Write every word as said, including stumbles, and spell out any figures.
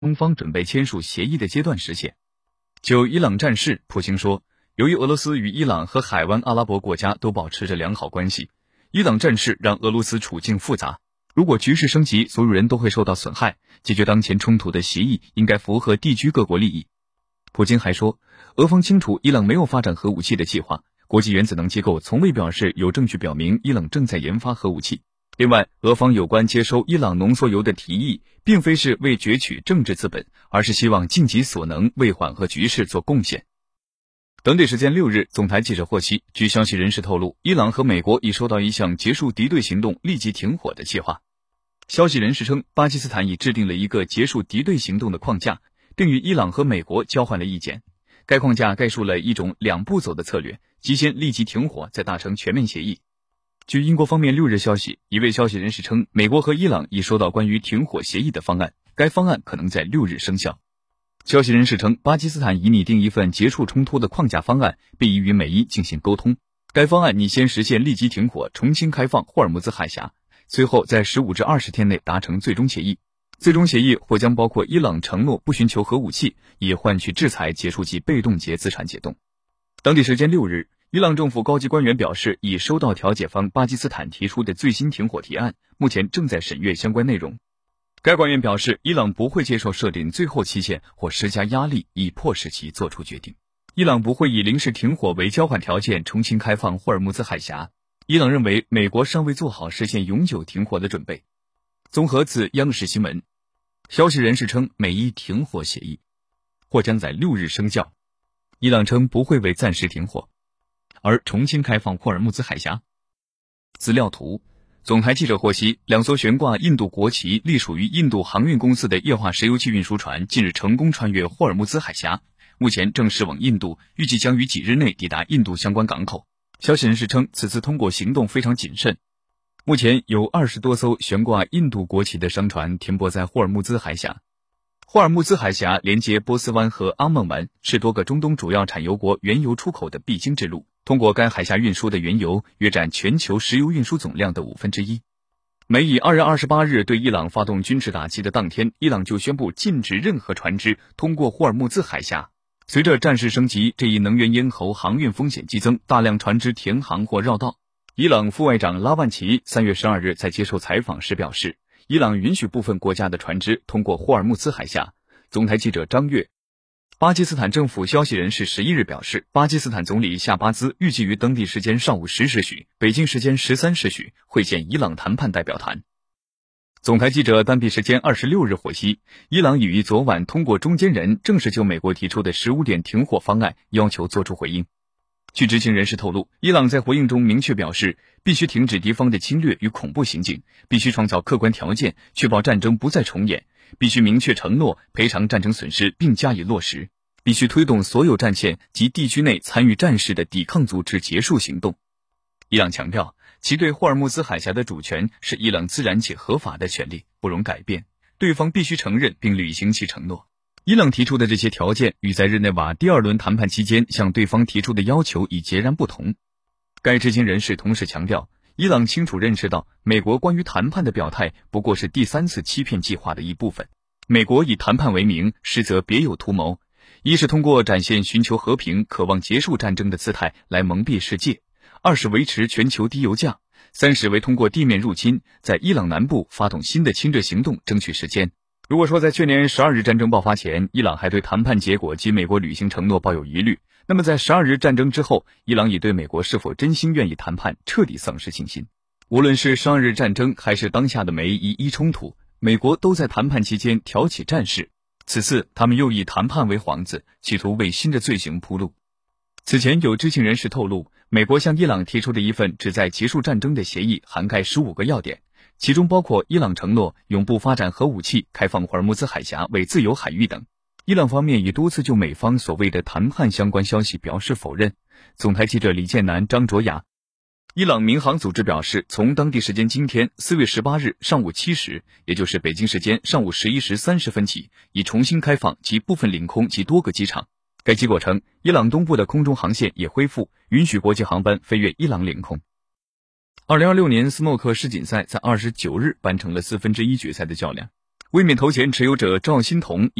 中方准备签署协议的阶段实现。就伊朗战事，普京说，由于俄罗斯与伊朗和海湾阿拉伯国家都保持着良好关系，伊朗战事让俄罗斯处境复杂。如果局势升级，所有人都会受到损害，解决当前冲突的协议应该符合地区各国利益。普京还说，俄方清楚伊朗没有发展核武器的计划，国际原子能机构从未表示有证据表明伊朗正在研发核武器。另外，俄方有关接收伊朗浓缩铀的提议，并非是为攫取政治资本，而是希望尽己所能为缓和局势做贡献。当地时间六日，总台记者获悉，据消息人士透露，伊朗和美国已收到一项结束敌对行动、立即停火的计划。消息人士称，巴基斯坦已制定了一个结束敌对行动的框架，并与伊朗和美国交换了意见。该框架概述了一种两步走的策略，即先立即停火，再达成全面协议。据英国方面六日消息，一位消息人士称，美国和伊朗已收到关于停火协议的方案，该方案可能在六日生效。消息人士称，巴基斯坦已拟定一份结束冲突的框架方案，并已与美伊进行沟通。该方案拟先实现立即停火，重新开放霍尔木兹海峡，随后在十五至二十天内达成最终协议。最终协议或将包括伊朗承诺不寻求核武器，以换取制裁，结束其被冻结资产解冻。当地时间六日，伊朗政府高级官员表示，已收到调解方巴基斯坦提出的最新停火提案，目前正在审阅相关内容。该官员表示，伊朗不会接受设定最后期限或施加压力以迫使其做出决定。伊朗不会以临时停火为交换条件重新开放霍尔木兹海峡。伊朗认为美国尚未做好实现永久停火的准备。综合自央视新闻，消息人士称，美伊停火协议或将在六日生效。伊朗称不会为暂时停火而重新开放霍尔木兹海峡。资料图，总台记者获悉，两艘悬挂印度国旗、隶属于印度航运公司的液化石油气运输船近日成功穿越霍尔木兹海峡，目前正驶往印度，预计将于几日内抵达印度相关港口。消息人士称，此次通过行动非常谨慎。目前有二十多艘悬挂印度国旗的商船停泊在霍尔木兹海峡。霍尔木兹海峡连接波斯湾和阿曼湾，是多个中东主要产油国原油出口的必经之路。通过该海峡运输的原油约占全球石油运输总量的五分之一。美以二月二十八日对伊朗发动军事打击的当天，伊朗就宣布禁止任何船只通过霍尔木兹海峡。随着战事升级，这一能源咽喉航运风险激增，大量船只停航或绕道。伊朗副外长拉万齐三月十二日在接受采访时表示，伊朗允许部分国家的船只通过霍尔木兹海峡。总台记者张悦。巴基斯坦政府消息人士十一日表示，巴基斯坦总理夏巴兹预计于当地时间上午十时许，北京时间十三时许会见伊朗谈判代表团。总台记者当地时间二十六日获悉，伊朗已于昨晚通过中间人正式就美国提出的十五点停火方案要求作出回应。据知情人士透露，伊朗在回应中明确表示，必须停止敌方的侵略与恐怖行径，必须创造客观条件，确保战争不再重演，必须明确承诺赔偿战争损失并加以落实，必须推动所有战线及地区内参与战事的抵抗组织结束行动。伊朗强调，其对霍尔木兹海峡的主权是伊朗自然且合法的权利，不容改变，对方必须承认并履行其承诺。伊朗提出的这些条件与在日内瓦第二轮谈判期间向对方提出的要求已截然不同。该知情人士同时强调，伊朗清楚认识到美国关于谈判的表态不过是第三次欺骗计划的一部分。美国以谈判为名，实则别有图谋，一是通过展现寻求和平、渴望结束战争的姿态来蒙蔽世界，二是维持全球低油价，三是为通过地面入侵，在伊朗南部发动新的侵略行动争取时间。如果说在去年十二日战争爆发前，伊朗还对谈判结果及美国履行承诺抱有疑虑，那么在十二日战争之后，伊朗已对美国是否真心愿意谈判彻底丧失信心。无论是十二日战争还是当下的美伊伊冲突，美国都在谈判期间挑起战事，此次他们又以谈判为幌子，企图为新的罪行铺路。此前有知情人士透露，美国向伊朗提出的一份旨在结束战争的协议涵盖十五个要点，其中包括伊朗承诺永不发展核武器、开放霍尔木兹海峡为自由海域等。伊朗方面已多次就美方所谓的谈判相关消息表示否认。总台记者李建南、张卓雅。伊朗民航组织表示，从当地时间今天四月十八日上午七时，也就是北京时间上午十一时三十分起，已重新开放其部分领空及多个机场。该机构称，伊朗东部的空中航线也恢复，允许国际航班飞越伊朗领空。二零二六年斯诺克世锦赛在二十九日办成了四分之一决赛的较量。 卫冕头衔持有者赵心童